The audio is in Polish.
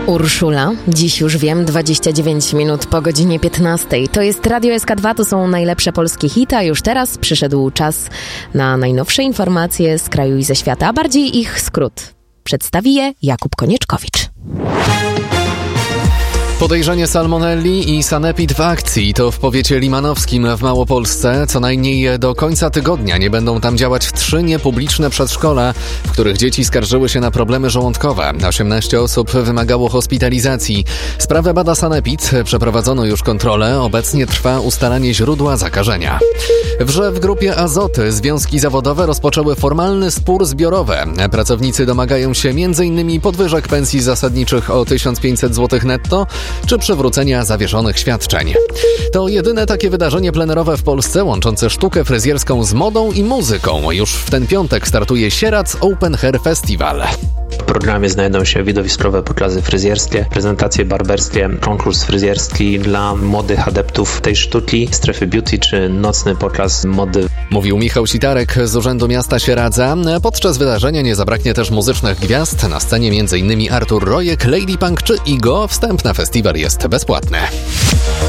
Urszula. Dziś już wiem, 29 minut po godzinie 15. To jest Radio SK2, to są najlepsze polskie hity, a już teraz przyszedł czas na najnowsze informacje z kraju i ze świata, a bardziej ich skrót. Przedstawi je Jakub Konieczkowicz. Podejrzenie salmonelli i sanepid w akcji. To w powiecie limanowskim w Małopolsce. Co najmniej do końca tygodnia nie będą tam działać 3 niepubliczne przedszkola, w których dzieci skarżyły się na problemy żołądkowe. 18 osób wymagało hospitalizacji. Sprawę bada sanepid. Przeprowadzono już kontrolę. Obecnie trwa ustalanie źródła zakażenia. W grupie Azoty związki zawodowe rozpoczęły formalny spór zbiorowy. Pracownicy domagają się m.in. podwyżek pensji zasadniczych o 1500 zł netto, czy przywrócenia zawieszonych świadczeń. To jedyne takie wydarzenie plenerowe w Polsce łączące sztukę fryzjerską z modą i muzyką. Już w ten piątek startuje Sieradz Open Hair Festival. W programie znajdą się widowiskowe pokazy fryzjerskie, prezentacje barberskie, konkurs fryzjerski dla młodych adeptów tej sztuki, strefy beauty czy nocny pokaz mody. Mówił Michał Sitarek z Urzędu Miasta Sieradza. Podczas wydarzenia nie zabraknie też muzycznych gwiazd. Na scenie m.in. Artur Rojek, Lady Punk czy Igo. Wstęp na festiwal jest bezpłatny.